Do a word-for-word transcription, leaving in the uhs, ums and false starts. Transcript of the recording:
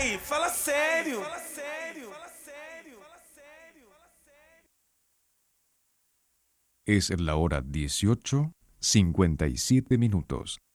Aí, fala sério. Es la hora dieciocho, cincuenta y siete minutos.